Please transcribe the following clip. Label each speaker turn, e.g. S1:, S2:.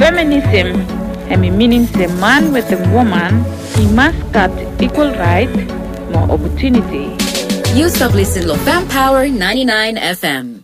S1: Feminism, meaning a man with a woman, he must start equal rights, more opportunity.
S2: You stop listening to Fem Power 99 FM.